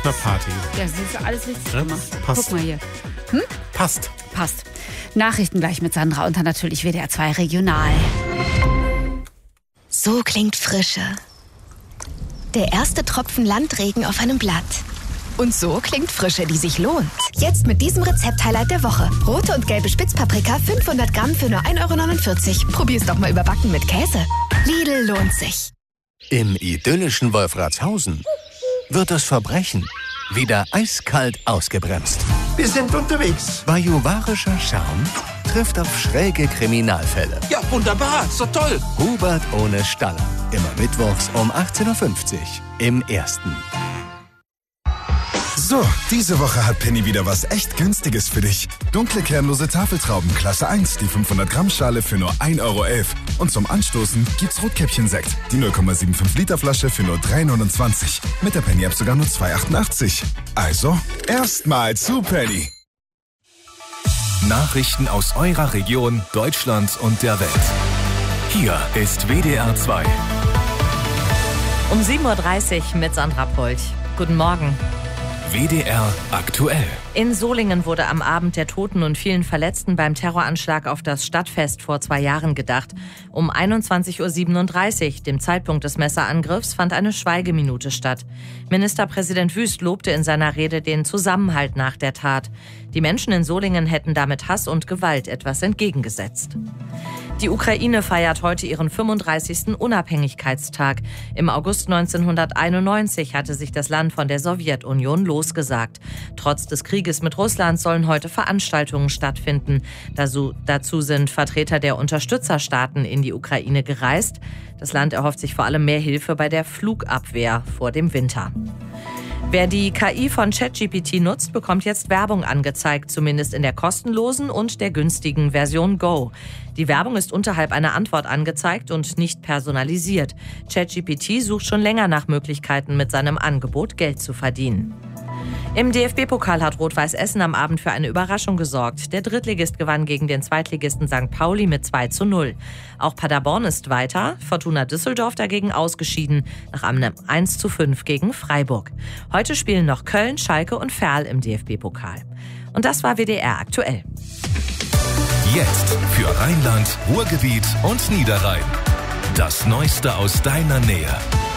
einer Party. Ja, das ist alles richtig Ja, gemacht. passt. Guck mal hier. Passt. Passt. Nachrichten gleich mit Sandra und dann natürlich WDR 2 Regional. So klingt Frische. Der erste Tropfen Landregen auf einem Blatt. Und so klingt Frische, die sich lohnt. Jetzt mit diesem Rezept-Highlight der Woche. Rote und gelbe Spitzpaprika 500 Gramm für nur 1,49 €. Probier's doch mal überbacken mit Käse. Lidl lohnt sich. Im idyllischen Wolfratshausen wird das Verbrechen wieder eiskalt ausgebremst. Wir sind unterwegs. Bajuwarischer Charme trifft auf schräge Kriminalfälle. Ja, wunderbar. Ist doch toll. Hubert ohne Staller. Immer mittwochs um 18:50 Uhr im Ersten. So, diese Woche hat Penny wieder was echt Günstiges für dich. Dunkle kernlose Tafeltrauben Klasse 1, die 500 Gramm Schale für nur 1,11 €. Und zum Anstoßen gibt's Rotkäppchen-Sekt, die 0,75 Liter Flasche für nur 3,29 €. Mit der Penny-App sogar nur 2,88 €. Also, erstmal zu Penny. Nachrichten aus eurer Region, Deutschland und der Welt. Hier ist WDR 2. Um 7:30 Uhr mit Sandra Polt. Guten Morgen. WDR aktuell. In Solingen wurde am Abend der Toten und vielen Verletzten beim Terroranschlag auf das Stadtfest vor 2 Jahren gedacht. Um 21:37 Uhr, dem Zeitpunkt des Messerangriffs, fand eine Schweigeminute statt. Ministerpräsident Wüst lobte in seiner Rede den Zusammenhalt nach der Tat. Die Menschen in Solingen hätten damit Hass und Gewalt etwas entgegengesetzt. Die Ukraine feiert heute ihren 35. Unabhängigkeitstag. Im August 1991 hatte sich das Land von der Sowjetunion losgesagt. Trotz des Krieges mit Russland sollen heute Veranstaltungen stattfinden. Dazu sind Vertreter der Unterstützerstaaten in die Ukraine gereist. Das Land erhofft sich vor allem mehr Hilfe bei der Flugabwehr vor dem Winter. Wer die KI von ChatGPT nutzt, bekommt jetzt Werbung angezeigt, zumindest in der kostenlosen und der günstigen Version Go. Die Werbung ist unterhalb einer Antwort angezeigt und nicht personalisiert. ChatGPT sucht schon länger nach Möglichkeiten, mit seinem Angebot Geld zu verdienen. Im DFB-Pokal hat Rot-Weiß Essen am Abend für eine Überraschung gesorgt. Der Drittligist gewann gegen den Zweitligisten St. Pauli mit 2:0. Auch Paderborn ist weiter, Fortuna Düsseldorf dagegen ausgeschieden, nach einem 1:5 gegen Freiburg. Heute spielen noch Köln, Schalke und Ferl im DFB-Pokal. Und das war WDR aktuell. Jetzt für Rheinland, Ruhrgebiet und Niederrhein. Das Neueste aus deiner Nähe.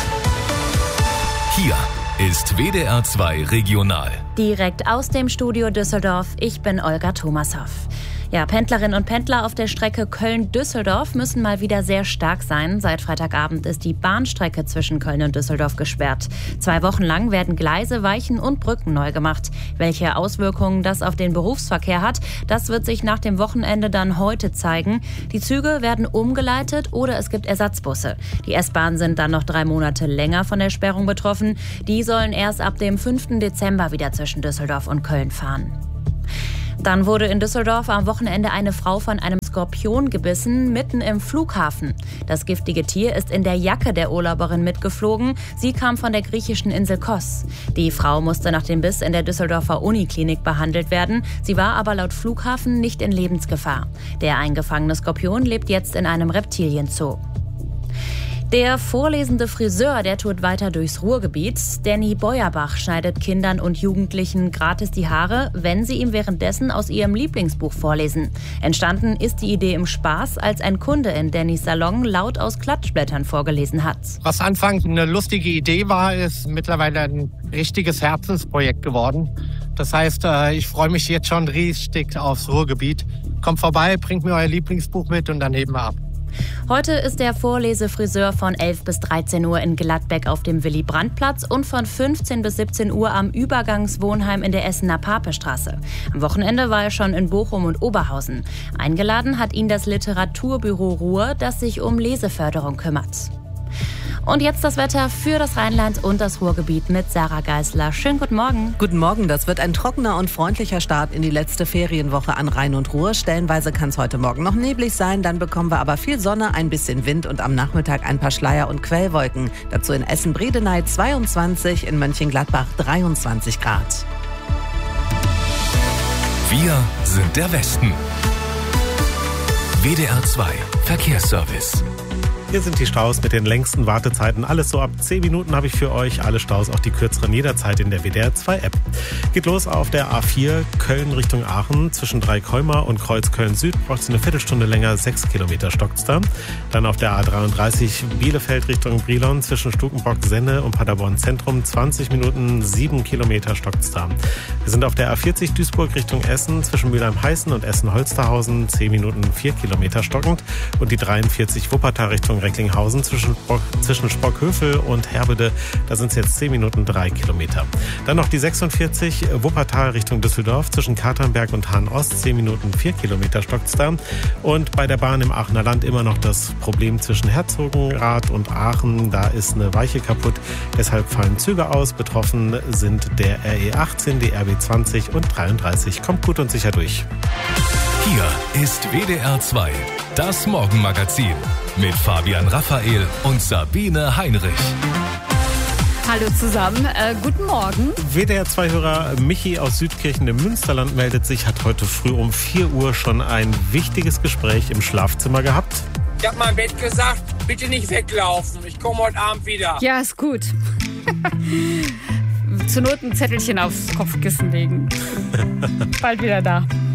Hier ist WDR 2 Regional. Direkt aus dem Studio Düsseldorf, ich bin Olga Thomashoff. Ja, Pendlerinnen und Pendler auf der Strecke Köln-Düsseldorf müssen mal wieder sehr stark sein. Seit Freitagabend ist die Bahnstrecke zwischen Köln und Düsseldorf gesperrt. 2 Wochen lang werden Gleise, Weichen und Brücken neu gemacht. Welche Auswirkungen das auf den Berufsverkehr hat, das wird sich nach dem Wochenende dann heute zeigen. Die Züge werden umgeleitet oder es gibt Ersatzbusse. Die S-Bahnen sind dann noch 3 Monate länger von der Sperrung betroffen. Die sollen erst ab dem 5. Dezember wieder zwischen Düsseldorf und Köln fahren. Dann wurde in Düsseldorf am Wochenende eine Frau von einem Skorpion gebissen, mitten im Flughafen. Das giftige Tier ist in der Jacke der Urlauberin mitgeflogen. Sie kam von der griechischen Insel Kos. Die Frau musste nach dem Biss in der Düsseldorfer Uniklinik behandelt werden. Sie war aber laut Flughafen nicht in Lebensgefahr. Der eingefangene Skorpion lebt jetzt in einem Reptilienzoo. Der vorlesende Friseur, der tourt weiter durchs Ruhrgebiet. Danny Beuerbach schneidet Kindern und Jugendlichen gratis die Haare, wenn sie ihm währenddessen aus ihrem Lieblingsbuch vorlesen. Entstanden ist die Idee im Spaß, als ein Kunde in Dannys Salon laut aus Klatschblättern vorgelesen hat. Was anfangs eine lustige Idee war, ist mittlerweile ein richtiges Herzensprojekt geworden. Das heißt, ich freue mich jetzt schon richtig aufs Ruhrgebiet. Kommt vorbei, bringt mir euer Lieblingsbuch mit und dann heben wir ab. Heute ist der Vorlesefriseur von 11 bis 13 Uhr in Gladbeck auf dem Willy-Brandt-Platz und von 15 bis 17 Uhr am Übergangswohnheim in der Essener Papestraße. Am Wochenende war er schon in Bochum und Oberhausen. Eingeladen hat ihn das Literaturbüro Ruhr, das sich um Leseförderung kümmert. Und jetzt das Wetter für das Rheinland und das Ruhrgebiet mit Sarah Geisler. Schönen guten Morgen. Guten Morgen, das wird ein trockener und freundlicher Start in die letzte Ferienwoche an Rhein und Ruhr. Stellenweise kann es heute Morgen noch neblig sein, dann bekommen wir aber viel Sonne, ein bisschen Wind und am Nachmittag ein paar Schleier- und Quellwolken. Dazu in Essen-Bredeney 22, in Mönchengladbach 23 Grad. Wir sind der Westen. WDR 2 Verkehrsservice. Hier sind die Staus mit den längsten Wartezeiten. Alles so ab 10 Minuten habe ich für euch. Alle Staus, auch die kürzeren, jederzeit in der WDR 2 App. Geht los auf der A4 Köln Richtung Aachen. Zwischen Dreikolmar und Kreuz Köln Süd braucht es eine Viertelstunde länger. 6 Kilometer stockt's da. Dann auf der A33 Bielefeld Richtung Brilon. Zwischen Stukenbrock, Senne und Paderborn Zentrum. 20 Minuten, 7 Kilometer stockt's da. Wir sind auf der A40 Duisburg Richtung Essen. Zwischen Mülheim-Heißen und Essen-Holsterhausen. 10 Minuten, 4 Kilometer stockend. Und die 43 Wuppertal Richtung Recklinghausen zwischen Sprockhövel und Herbede, da sind es jetzt 10 Minuten 3 Kilometer. Dann noch die 46 Wuppertal Richtung Düsseldorf zwischen Katernberg und Hahn-Ost, 10 Minuten 4 Kilometer stockt's da. Und bei der Bahn im Aachener Land immer noch das Problem zwischen Herzogenrath und Aachen, da ist eine Weiche kaputt, deshalb fallen Züge aus. Betroffen sind der RE18, die RB20 und 33. Kommt gut und sicher durch. Hier ist WDR 2, das Morgenmagazin mit Fabian Raphael und Sabine Heinrich. Hallo zusammen, guten Morgen. WDR 2-Hörer Michi aus Südkirchen im Münsterland meldet sich, hat heute früh um 4 Uhr schon ein wichtiges Gespräch im Schlafzimmer gehabt. Ich habe meinem Bett gesagt, bitte nicht weglaufen, ich komme heute Abend wieder. Ja, ist gut. Zur Not ein Zettelchen aufs Kopfkissen legen. Bald wieder da.